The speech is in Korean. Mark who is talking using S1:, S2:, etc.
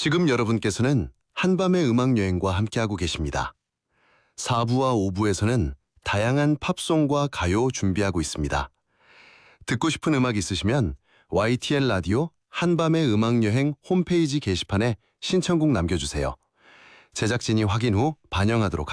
S1: 지금 여러분께서는 한밤의 음악여행과 함께하고 계십니다. 4부와 5부에서는 다양한 팝송과 가요 준비하고 있습니다. 듣고 싶은 음악 있으시면 YTN 라디오 한밤의 음악여행 홈페이지 게시판에 신청곡 남겨주세요. 제작진이 확인 후 반영하도록 하겠습니다.